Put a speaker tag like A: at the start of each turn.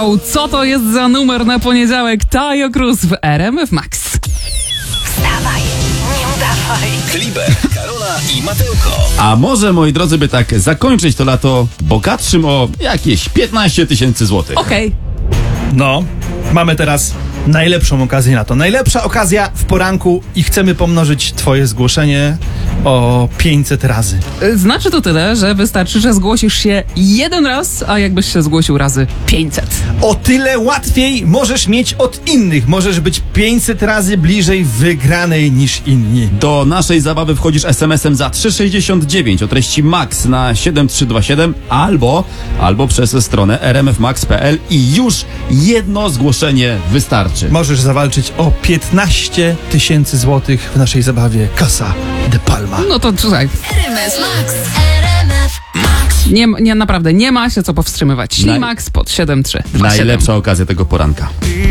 A: Wow, co to jest za numer na poniedziałek? Taio Cruz w RMF Max.
B: Wstawaj, nie udawaj.
C: Kliber, Karola i Mateuko.
D: A może, moi drodzy, by tak zakończyć to lato bogatszym o jakieś 15 000 złotych?
A: Okej.
E: No, mamy teraz najlepszą okazję na to. Najlepsza okazja w poranku i chcemy pomnożyć twoje zgłoszenie o 500 razy.
A: Znaczy to tyle, że wystarczy, że zgłosisz się jeden raz, a jakbyś się zgłosił razy 500.
E: O tyle łatwiej możesz mieć od innych. Możesz być 500 razy bliżej wygranej niż inni.
D: Do naszej zabawy wchodzisz SMS-em za 3,69 o treści MAX na 7327 albo przez stronę rmfmax.pl i już jedno zgłoszenie wystarczy.
E: Możesz zawalczyć o 15 000 złotych w naszej zabawie Casa de Palma.
A: No to słuchaj,
B: RMF Max, RMF Max.
A: naprawdę nie ma się co powstrzymywać. Ślimax pod 7327.
D: Najlepsza okazja tego poranka.